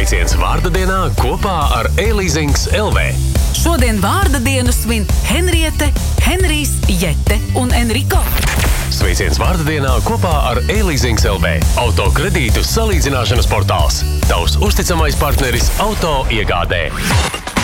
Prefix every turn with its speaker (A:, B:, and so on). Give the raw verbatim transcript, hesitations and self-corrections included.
A: Sveiciens vārda dienā kopā ar e-leasings L V.
B: Šodien vārda dienu svin Henriete, Henrijs, Jette un Enriko.
A: Sveiciens vārda dienā kopā ar e-leasings L V. Auto kredītu salīdzināšanas portāls. Tavs uzticamais partneris auto iegādē.